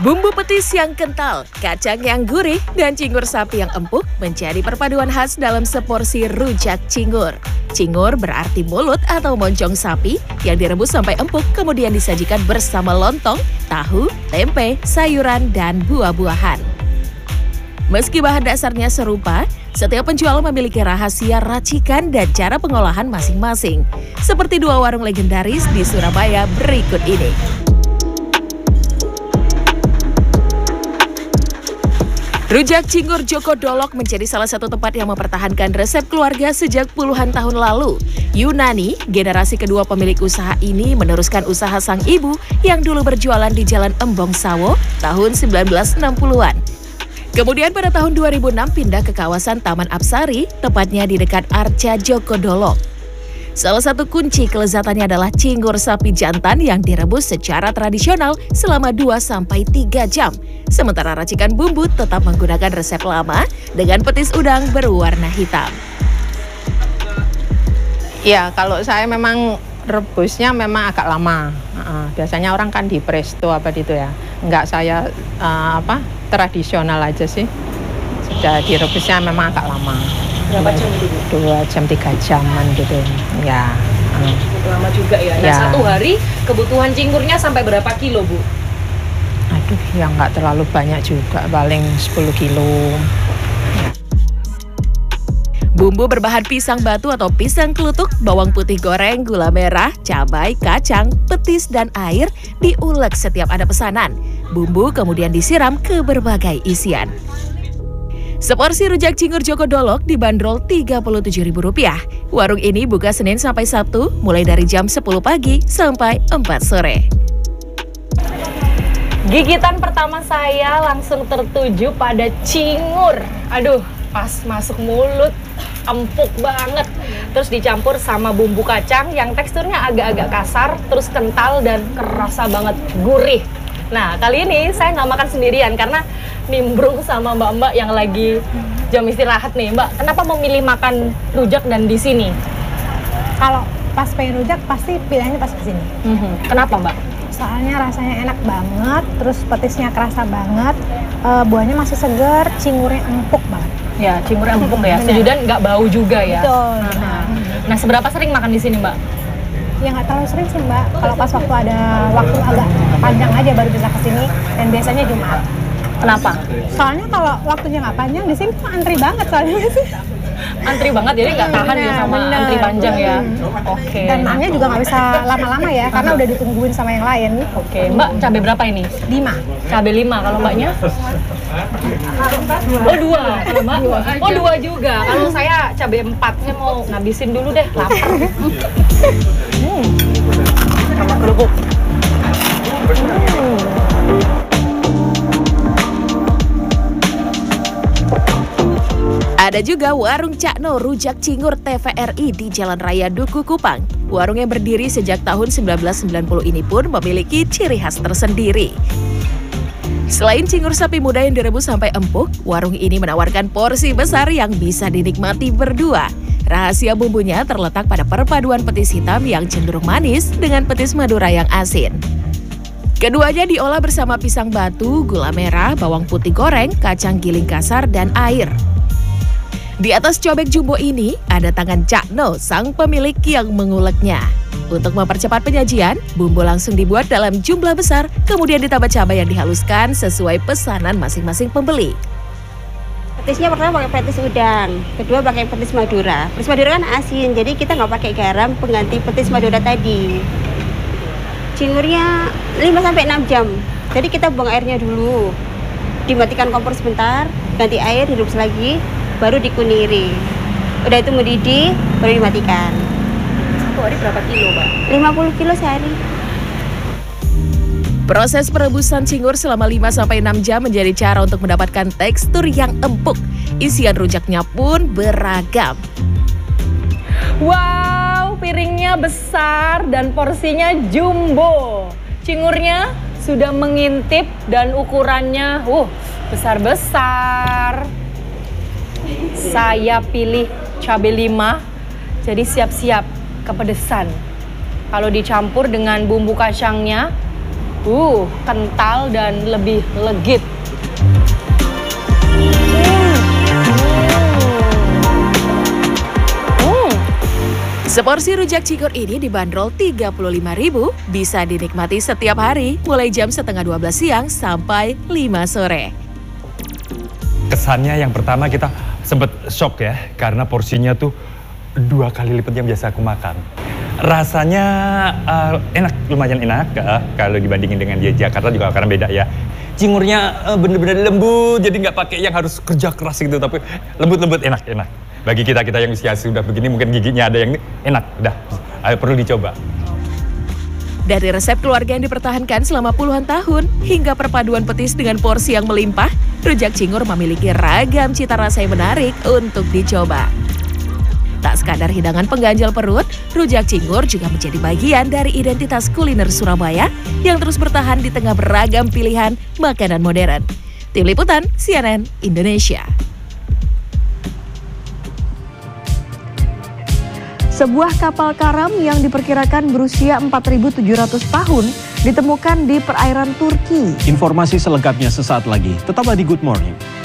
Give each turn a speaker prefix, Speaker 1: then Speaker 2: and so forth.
Speaker 1: Bumbu petis yang kental, kacang yang gurih, dan cingur sapi yang empuk menjadi perpaduan khas dalam seporsi rujak cingur. Cingur berarti mulut atau moncong sapi yang direbus sampai empuk kemudian disajikan bersama lontong, tahu, tempe, sayuran, dan buah-buahan. Meski bahan dasarnya serupa, setiap penjual memiliki rahasia racikan dan cara pengolahan masing-masing. Seperti dua warung legendaris di Surabaya berikut ini. Rujak Cingur Joko Dolok menjadi salah satu tempat yang mempertahankan resep keluarga sejak puluhan tahun lalu. Yunani, generasi kedua pemilik usaha ini meneruskan usaha sang ibu yang dulu berjualan di Jalan Embong Sawo tahun 1960-an. Kemudian pada tahun 2006 pindah ke kawasan Taman Apsari, tepatnya di dekat Arca Joko Dolok. Salah satu kunci kelezatannya adalah cingur sapi jantan yang direbus secara tradisional selama 2-3 jam. Sementara racikan bumbu tetap menggunakan resep lama dengan petis udang berwarna hitam.
Speaker 2: Ya, kalau saya memang rebusnya memang agak lama. Biasanya orang kan di presto apa gitu ya. Enggak, saya tradisional aja sih. Sudah direbusnya memang agak lama.
Speaker 1: Berapa jam itu, Bu?
Speaker 2: 2 jam, 3 jaman gitu. Ya.
Speaker 1: Cukup lama juga ya. Nah, satu hari kebutuhan cingurnya sampai berapa kilo, Bu?
Speaker 2: Aduh, ya nggak terlalu banyak juga, paling 10 kilo. Ya.
Speaker 1: Bumbu berbahan pisang batu atau pisang kelutuk, bawang putih goreng, gula merah, cabai, kacang, petis, dan air diulek setiap ada pesanan. Bumbu kemudian disiram ke berbagai isian. Seporsi rujak cingur Joko Dolok dibanderol Rp37.000. Warung ini buka Senin sampai Sabtu, mulai dari jam 10 pagi sampai 4 sore.
Speaker 3: Gigitan pertama saya langsung tertuju pada cingur. Aduh, pas masuk mulut, empuk banget. Terus dicampur sama bumbu kacang yang teksturnya agak-agak kasar, terus kental dan kerasa banget gurih. Nah, kali ini saya nggak makan sendirian karena nimbrung sama mbak-mbak yang lagi jam istirahat nih. Mbak, kenapa memilih makan rujak dan di sini?
Speaker 4: Kalau pas pengen rujak pasti pilihannya pas kesini.
Speaker 3: Kenapa, Mbak?
Speaker 4: Soalnya rasanya enak banget, terus petisnya kerasa banget, buahnya masih segar, cingurnya empuk banget.
Speaker 3: Ya, cingurnya empuk ya, setuju dan nggak bau juga ya.
Speaker 4: Betul.
Speaker 3: Nah, seberapa sering makan di sini, Mbak?
Speaker 4: Ya nggak terlalu sering sih Mbak, kalau pas waktu ada waktu agak panjang aja baru bisa kesini, dan biasanya Jumat.
Speaker 3: Kenapa?
Speaker 4: Soalnya kalau waktunya nggak panjang, di sini tuh antri banget soalnya sih.
Speaker 3: Antri banget, jadi nggak tahan ya sama antri panjang ya. Oke.
Speaker 4: Dan makannya juga nggak bisa lama-lama ya, karena udah ditungguin sama yang lain.
Speaker 3: Oke, Mbak, cabai berapa ini?
Speaker 4: 5.
Speaker 3: Cabai 5, kalau Mbaknya? Oh 2, kalau Mbak? Oh 2 juga, kalau saya cabai 4. Saya mau ngabisin dulu deh, lapar. Sama kerupuk.
Speaker 1: Ada juga warung Cakno Rujak Cingur TVRI di Jalan Raya Duku Kupang. Warung yang berdiri sejak tahun 1990 ini pun memiliki ciri khas tersendiri. Selain cingur sapi muda yang direbus sampai empuk, warung ini menawarkan porsi besar yang bisa dinikmati berdua. Rahasia bumbunya terletak pada perpaduan petis hitam yang cenderung manis dengan petis Madura yang asin. Keduanya diolah bersama pisang batu, gula merah, bawang putih goreng, kacang giling kasar, dan air. Di atas cobek jumbo ini, ada tangan Cakno, sang pemilik yang menguleknya. Untuk mempercepat penyajian, bumbu langsung dibuat dalam jumlah besar, kemudian ditambah cabai yang dihaluskan sesuai pesanan masing-masing pembeli.
Speaker 5: Petisnya pertama pakai petis udang, kedua pakai petis Madura. Petis Madura kan asin, jadi kita nggak pakai garam pengganti petis Madura tadi. Cingurnya 5-6 jam, jadi kita buang airnya dulu. Dimatikan kompor sebentar, ganti air, direbus lagi, baru dikuniri. Udah itu mendidih, baru dimatikan.
Speaker 3: Satu hari berapa kilo, Mbak?
Speaker 5: 50 kilo sehari.
Speaker 1: Proses perebusan cingur selama 5-6 jam menjadi cara untuk mendapatkan tekstur yang empuk. Isian rujaknya pun beragam.
Speaker 3: Wow, piringnya besar dan porsinya jumbo. Cingurnya sudah mengintip dan ukurannya besar-besar. Saya pilih cabai 5, jadi siap-siap kepedesan. Kalau dicampur dengan bumbu kacangnya, Kental dan lebih legit.
Speaker 1: Seporsi rujak cingur ini dibanderol Rp35.000, bisa dinikmati setiap hari mulai jam 11:30 siang sampai 5 sore.
Speaker 6: Kesannya yang pertama kita sempet shock ya, karena porsinya tuh 2 kali lipat yang biasa aku makan. Rasanya enak, lumayan enak kalau dibandingin dengan di Jakarta juga karena beda ya. Cingurnya bener-bener lembut, jadi nggak pakai yang harus kerja keras gitu, tapi lembut-lembut enak. Bagi kita yang usia sudah begini mungkin giginya ada yang enak, perlu dicoba.
Speaker 1: Dari resep keluarga yang dipertahankan selama puluhan tahun hingga perpaduan petis dengan porsi yang melimpah, rujak cingur memiliki ragam cita rasa yang menarik untuk dicoba. Tak sekadar hidangan pengganjal perut, rujak cingur juga menjadi bagian dari identitas kuliner Surabaya yang terus bertahan di tengah beragam pilihan makanan modern. Tim Liputan CNN Indonesia.
Speaker 7: Sebuah kapal karam yang diperkirakan berusia 4.700 tahun ditemukan di perairan Turki.
Speaker 8: Informasi selengkapnya sesaat lagi. Tetaplah di Good Morning.